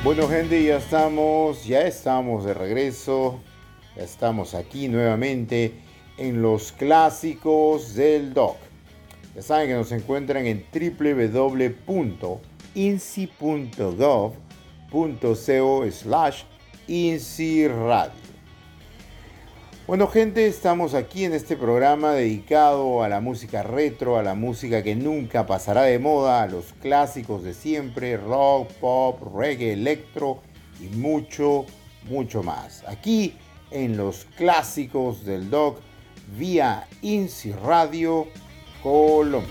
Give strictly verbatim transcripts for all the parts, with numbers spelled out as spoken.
Bueno, gente, ya estamos, ya estamos de regreso. Ya estamos aquí nuevamente en los clásicos del doc. Ya saben que nos encuentran en w w w punto insi punto gov punto co slash insi radio. Bueno, gente, estamos aquí en este programa dedicado a la música retro, a la música que nunca pasará de moda, a los clásicos de siempre, rock, pop, reggae, electro y mucho, mucho más. Aquí en los clásicos del doc vía INSI Radio Colombia.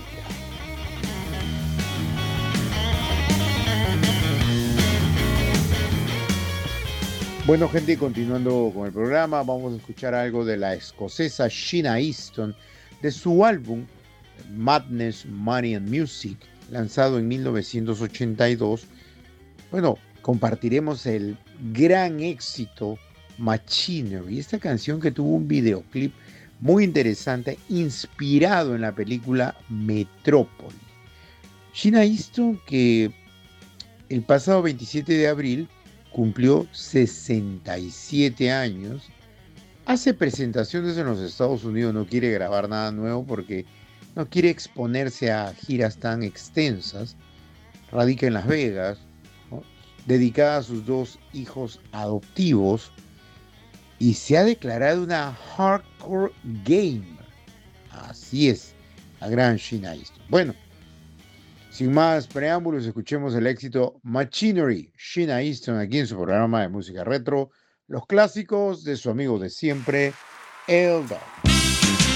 Bueno, gente, continuando con el programa, vamos a escuchar algo de la escocesa Sheena Easton de su álbum Madness, Money and Music, lanzado en mil novecientos ochenta y dos. Bueno, compartiremos el gran éxito Machinery, esta canción que tuvo un videoclip muy interesante, inspirado en la película Metrópoli. Sheena Easton, que el pasado veintisiete de abril cumplió sesenta y siete años, hace presentaciones en los Estados Unidos, no quiere grabar nada nuevo porque no quiere exponerse a giras tan extensas, radica en Las Vegas, ¿no?, dedicada a sus dos hijos adoptivos, y se ha declarado una hardcore gamer. Así es, la gran Sheena Easton. Bueno, sin más preámbulos, escuchemos el éxito Machinery, Sheena Easton, aquí en su programa de música retro, los clásicos de su amigo de siempre, El Doc.